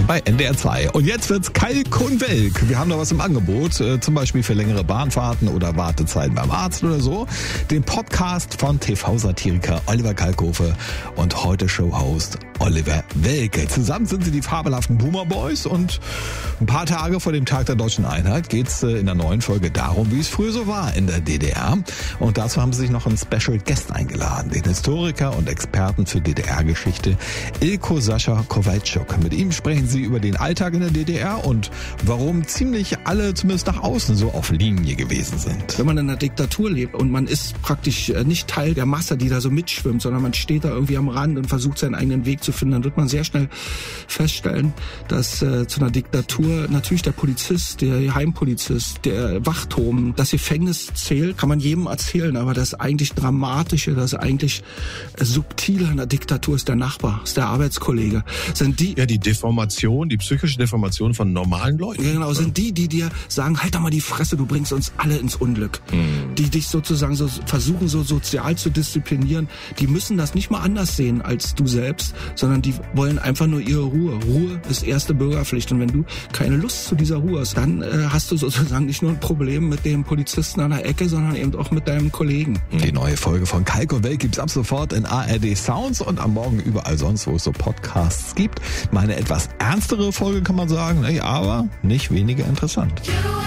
bei NDR 2. Und jetzt wird's Kalk und Welk. Wir haben da was im Angebot, zum Beispiel für längere Bahnfahrten oder Wartezeiten beim Arzt oder so. Den Podcast von TV-Satiriker Oliver Kalkofe und heute Showhost Oliver Welke. Zusammen sind sie die fabelhaften Boomer Boys und ein paar Tage vor dem Tag der Deutschen Einheit geht's in der neuen Folge darum, wie es früher so war in der DDR. Und dazu haben sie sich noch einen Special Guest eingeladen, den Historiker und Experten für DDR-Geschichte Ilko Sascha Kowalczuk. Mit ihm sprechen sie über den Alltag in der DDR und warum ziemlich alle, zumindest nach außen, so auf Linie gewesen sind. Wenn man in einer Diktatur lebt und man ist praktisch nicht Teil der Masse, die da so mitschwimmt, sondern man steht da irgendwie am Rand und versucht seinen eigenen Weg zu finden, dann wird man sehr schnell feststellen, dass zu einer Diktatur natürlich der Polizist, der Heimpolizist, der Wachturm, das Gefängnis zählt, kann man jedem erzählen, aber das eigentlich Dramatische, das eigentlich Subtile an der Diktatur ist der Nachbar, ist der Arbeitskollege. Sind die Deformation, die psychische Deformation von normalen Leuten. Ja, genau, sind die dir sagen, halt doch mal die Fresse, du bringst uns alle ins Unglück. Die dich sozusagen so versuchen, so sozial zu disziplinieren, die müssen das nicht mal anders sehen als du selbst, sondern die wollen einfach nur ihre Ruhe. Ruhe ist erste Bürgerpflicht. Und wenn du keine Lust zu dieser Ruhe hast, dann hast du sozusagen nicht nur ein Problem mit dem Polizisten an der Ecke, sondern eben auch mit deinem Kollegen. Die neue Folge von Kalk und Welk gibt's ab sofort in ARD Sounds und am Morgen überall sonst, wo es so Podcasts gibt. Meine etwas ernstere Folge, kann man sagen, aber nicht weniger interessant.